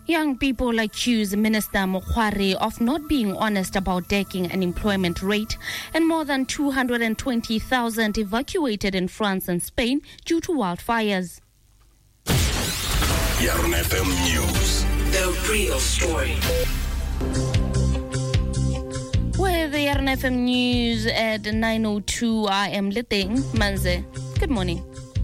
Young people accuse Minister Mokgwari of not being honest about decking unemployment rate, and more than 220,000 evacuated in France and Spain due to wildfires. Yarn FM News. The real story. With the Yarn FM News at 9:02, I am Liteng Manze. Good morning.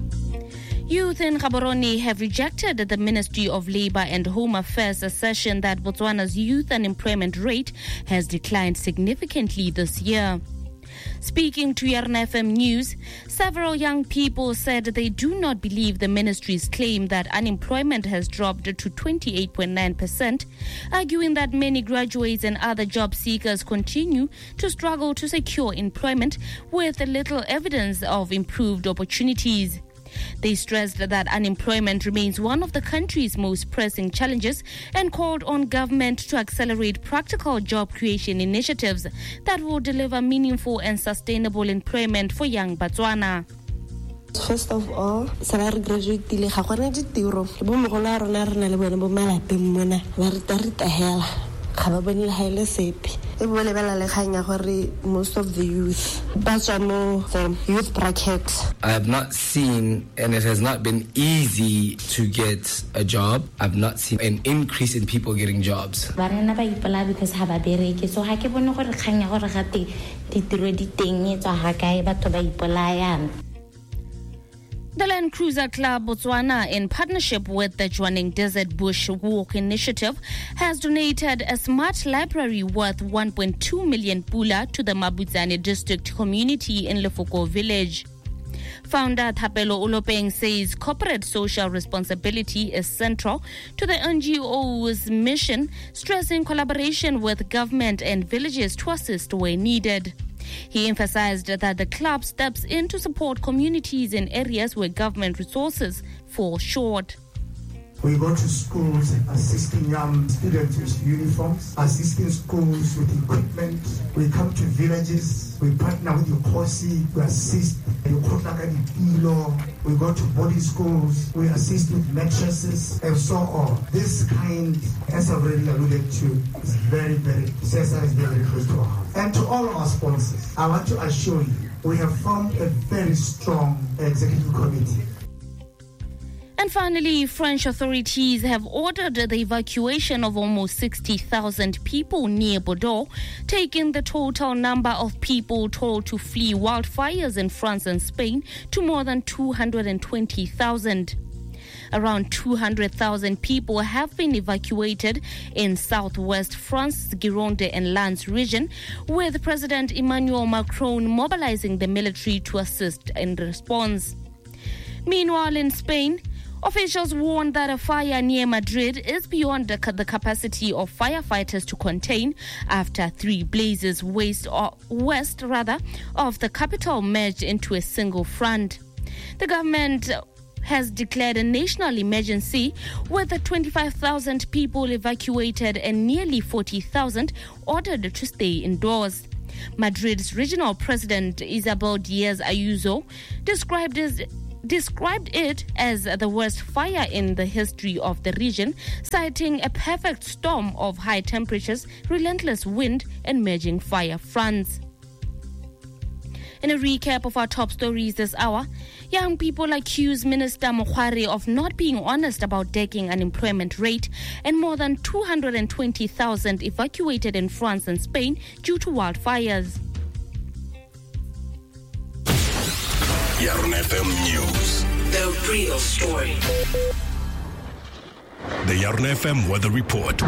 Youth in Gaborone have rejected the Ministry of Labour and Home Affairs' assertion that Botswana's youth unemployment rate has declined significantly this year. Speaking to Yarn FM News, several young people said they do not believe the ministry's claim that unemployment has dropped to 28.9%, arguing that many graduates and other job seekers continue to struggle to secure employment with little evidence of improved opportunities. They stressed that unemployment remains one of the country's most pressing challenges and called on government to accelerate practical job creation initiatives that will deliver meaningful and sustainable employment for young Botswana. First of all, salary graduate le ga gona ditiro bo mogolo rona rena le bone bo malapeng mona ba rita hela ga ba bone le haile sepe e bo le bela le khanya gore most of the youth ba tswa mo the youth bracket. I have not seen, and it has not been easy to get a job. I've not seen an increase in people getting jobs. Barena ba ipola because ha ba bereke, so ha ke bone gore khanya gore gate ditiro di teng e tswa ha kae batho ba ipolayang. The Land Cruiser Club Botswana, in partnership with the Jwaneng Desert Bush Walk Initiative, has donated a smart library worth 1.2 million pula to the Mabudzane district community in Lefoko village. Founder Thapelo Olopeng says corporate social responsibility is central to the NGO's mission, stressing collaboration with government and villages to assist where needed. He emphasized that the club steps in to support communities in areas where government resources fall short. We go to schools assisting young students with uniforms, assisting schools with equipment. We come to villages, we partner with Yokosi, we assist we go to boarding schools, we assist with mattresses and so on. This kind, as I've already alluded to, is very, CSR is very close to our heart. And to all our sponsors, I want to assure you, we have formed a very strong executive committee. And finally, French authorities have ordered the evacuation of almost 60,000 people near Bordeaux, taking the total number of people told to flee wildfires in France and Spain to more than 220,000. Around 200,000 people have been evacuated in southwest France's Gironde and Lens region, with President Emmanuel Macron mobilizing the military to assist in response. Meanwhile, in Spain, officials warn that a fire near Madrid is beyond the capacity of firefighters to contain after three blazes west of the capital merged into a single front. The government has declared a national emergency with 25,000 people evacuated and nearly 40,000 ordered to stay indoors. Madrid's regional president Isabel Díaz Ayuso described it as the worst fire in the history of the region, citing a perfect storm of high temperatures, relentless wind, and merging fire fronts. In a recap of our top stories this hour, young people accuse Minister Mokgwari of not being honest about decking unemployment rate, and more than 220,000 evacuated in France and Spain due to wildfires. Yarn FM News. The real story. The Yarn FM Weather Report.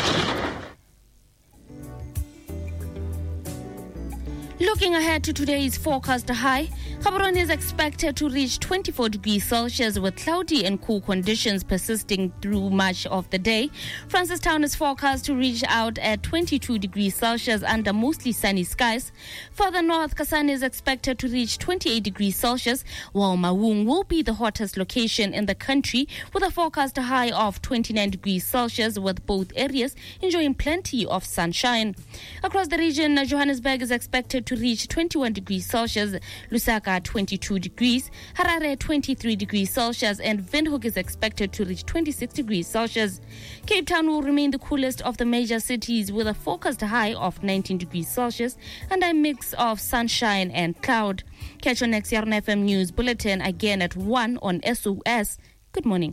Looking ahead to today's forecast high, Gaborone is expected to reach 24 degrees Celsius with cloudy and cool conditions persisting through much of the day. Francistown is forecast to reach out at 22 degrees Celsius under mostly sunny skies. Further north, Kasane is expected to reach 28 degrees Celsius, while Maung will be the hottest location in the country with a forecast high of 29 degrees Celsius, with both areas enjoying plenty of sunshine. Across the region, Johannesburg is expected to reach 21 degrees Celsius. Lusaka Lusaka 22 degrees, Harare 23 degrees Celsius, and Windhoek is expected to reach 26 degrees Celsius. Cape Town will remain the coolest of the major cities with a forecast high of 19 degrees Celsius and a mix of sunshine and cloud. Catch your next Yarn FM News Bulletin again at 1 on SOS. Good morning.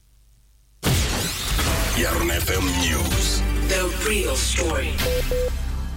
Yarn FM News. The real story.